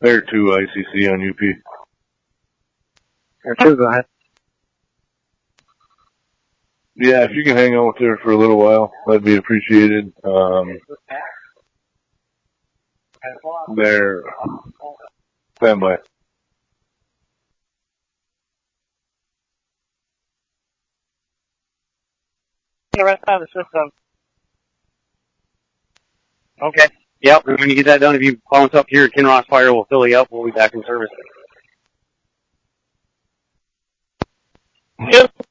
There 2 ICC on UP. There 2, go ahead. Yeah, if you can hang out there for a little while, that'd be appreciated. There. Stand by. The rest of the system. Okay. Yep. And when you get that done, if you bounce up here at Kinross Fire, we'll fill you up. We'll be back in service. Yep.